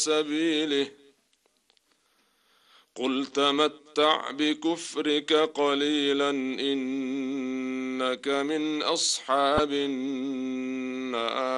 سبيله قل تمتع بكفرك قليلا إنك من أصحاب النار.